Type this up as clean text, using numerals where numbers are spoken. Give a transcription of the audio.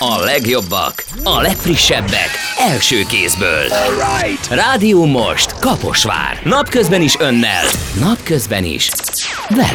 A legjobbak, a legfrissebbek, első kézből. Rádió Most, Kaposvár. Napközben is önnel, napközben is veled.